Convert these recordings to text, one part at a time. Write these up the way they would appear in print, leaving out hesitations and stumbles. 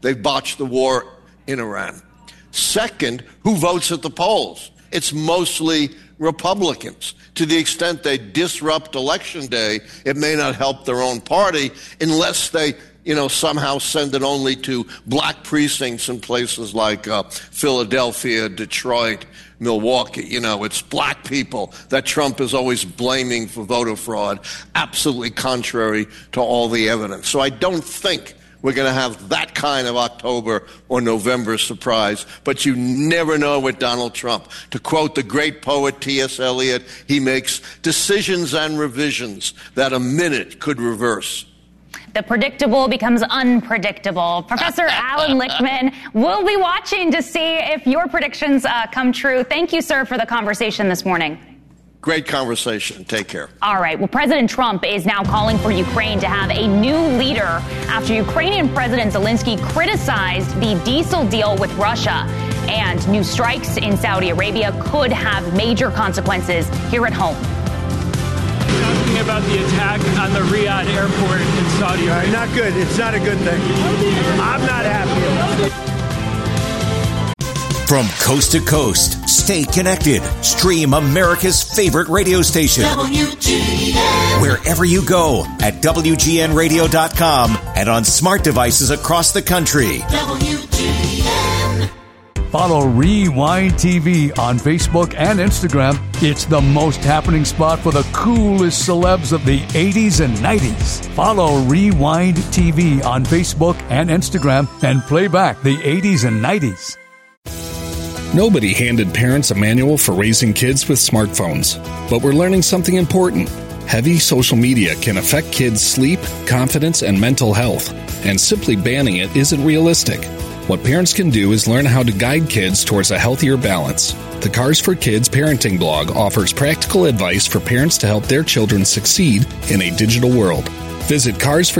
they botched the war in Iran. Second, who votes at the polls? It's mostly Republicans. To the extent they disrupt Election Day, it may not help their own party unless they, somehow send it only to black precincts in places like Philadelphia, Detroit, Milwaukee. It's black people that Trump is always blaming for voter fraud, absolutely contrary to all the evidence. So I don't think we're going to have that kind of October or November surprise, but you never know with Donald Trump. To quote the great poet T.S. Eliot, he makes decisions and revisions that a minute could reverse. The predictable becomes unpredictable. Professor Alan Lichtman will be watching to see if your predictions come true. Thank you, sir, for the conversation this morning. Great conversation. Take care. All right. Well, President Trump is now calling for Ukraine to have a new leader after Ukrainian President Zelensky criticized the diesel deal with Russia. And new strikes in Saudi Arabia could have major consequences here at home. Talking about the attack on the Riyadh airport in Saudi Arabia. Not good. It's not a good thing. I'm not happy about it. From coast to coast, stay connected. Stream America's favorite radio station. WGN. Wherever you go at WGNradio.com and on smart devices across the country. WGN. Follow Rewind TV on Facebook and Instagram. It's the most happening spot for the coolest celebs of the 80s and 90s. Follow Rewind TV on Facebook and Instagram and play back the 80s and 90s. Nobody handed parents a manual for raising kids with smartphones, but we're learning something important. Heavy social media can affect kids' sleep, confidence, and mental health, and simply banning it isn't realistic. What parents can do is learn how to guide kids towards a healthier balance. The Cars for Kids parenting blog offers practical advice for parents to help their children succeed in a digital world. Visit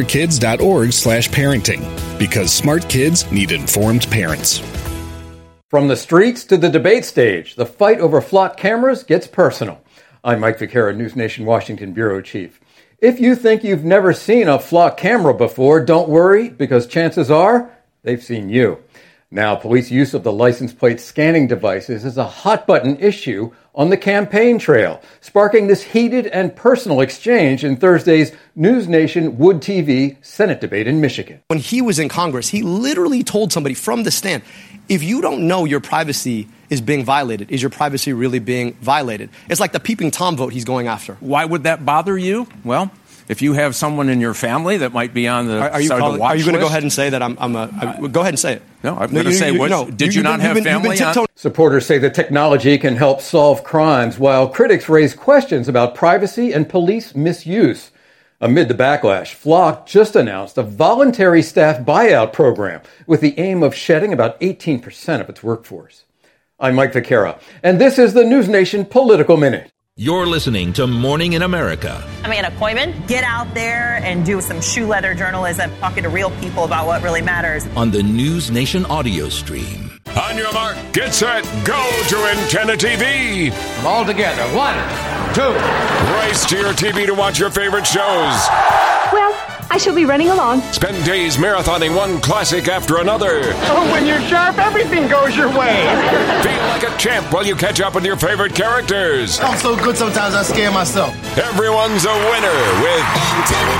carsforkids.org/parenting, because smart kids need informed parents. From the streets to the debate stage, the fight over flock cameras gets personal. I'm Mike Vaquera, News Nation Washington Bureau Chief. If you think you've never seen a flock camera before, don't worry, because chances are they've seen you. Now, police use of the license plate scanning devices is a hot-button issue on the campaign trail, sparking this heated and personal exchange in Thursday's News Nation Wood TV Senate debate in Michigan. When he was in Congress, he literally told somebody from the stand, if you don't know your privacy is being violated, is your privacy really being violated? It's like the peeping Tom vote he's going after. Why would that bother you? Well, if you have someone in your family that might be on the watch list. Are you going to go ahead and say that go ahead and say it. No, I'm going to say, did you not have family on? Supporters say the technology can help solve crimes, while critics raise questions about privacy and police misuse. Amid the backlash, Flock just announced a voluntary staff buyout program with the aim of shedding about 18% of its workforce. I'm Mike Vaquera, and this is the News Nation Political Minute. You're listening to Morning in America. I mean, an appointment, get out there and do some shoe leather journalism, talking to real people about what really matters. On the News Nation audio stream. On your mark, get set, go to Antenna TV. All together, 1, 2. Race to your TV to watch your favorite shows. Well, I shall be running along. Spend days marathoning one classic after another. Oh, when you're sharp, everything goes your way. Feel like a champ while you catch up with your favorite characters. I'm so good sometimes I scare myself. Everyone's a winner with Antenna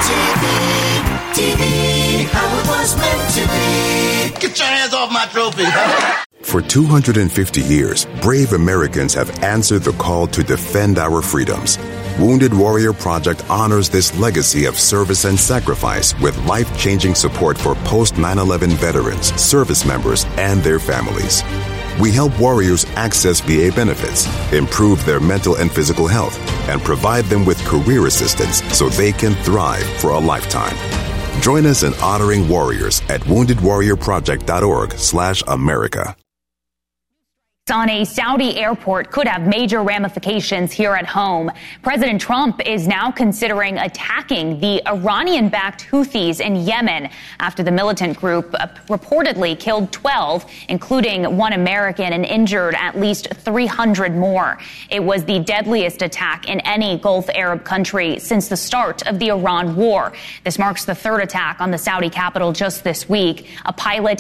TV, how it was meant to be. Get your hands off my trophy. For 250 years, brave Americans have answered the call to defend our freedoms. Wounded Warrior Project honors this legacy of service and sacrifice with life-changing support for post-9/11 veterans, service members, and their families. We help warriors access VA benefits, improve their mental and physical health, and provide them with career assistance so they can thrive for a lifetime. Join us in honoring warriors at woundedwarriorproject.org/America. On a Saudi airport could have major ramifications here at home. President Trump is now considering attacking the Iranian-backed Houthis in Yemen after the militant group reportedly killed 12, including one American, and injured at least 300 more. It was the deadliest attack in any Gulf Arab country since the start of the Iran war. This marks the third attack on the Saudi capital just this week. A pilot